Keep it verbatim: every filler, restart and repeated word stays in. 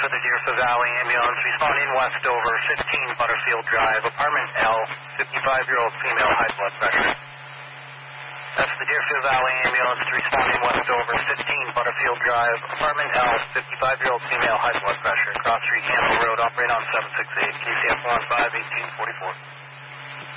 for the Deerfield Valley Ambulance, responding west over fifteen Butterfield Drive, apartment L, fifty-five-year-old female, high blood pressure. That's the Deerfield Valley Ambulance, responding west over fifteen Butterfield Drive, apartment L, fifty-five-year-old female, high blood pressure, Cross Street, Campbell Road, operate on seven six eight, K C F one five eighteen forty-four.